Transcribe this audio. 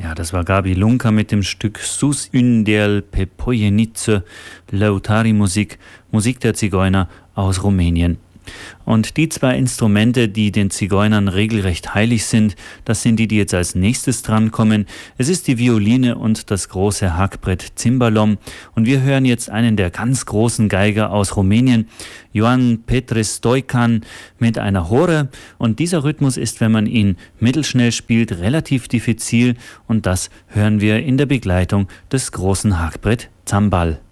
Ja, das war Gabi Lunka mit dem Stück Sus Ündel Pepojenice, Lautari-Musik, Musik der Zigeuner aus Rumänien. Und die zwei Instrumente, die den Zigeunern regelrecht heilig sind, das sind die jetzt als nächstes drankommen. Es ist die Violine und das große Hackbrett Cimbalom. Und wir hören jetzt einen der ganz großen Geiger aus Rumänien, Ioan Petre Stoican, mit einer Hore. Und dieser Rhythmus ist, wenn man ihn mittelschnell spielt, relativ diffizil. Und das hören wir in der Begleitung des großen Hackbrett Zambal.